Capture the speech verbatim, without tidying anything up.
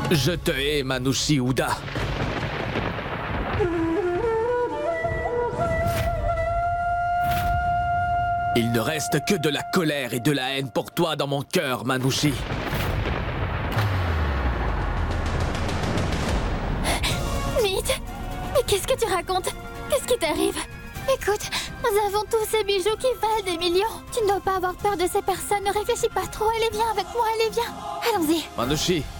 Je te hais, Manouchi Uda. Il ne reste que de la colère et de la haine pour toi dans mon cœur, Manouchi. Vite! Mais qu'est-ce que tu racontes? Qu'est-ce qui t'arrive? Écoute, nous avons tous ces bijoux qui valent des millions. Tu ne dois pas avoir peur de ces personnes, ne réfléchis pas trop, allez viens avec moi, allez viens. Allons-y. Manouchi,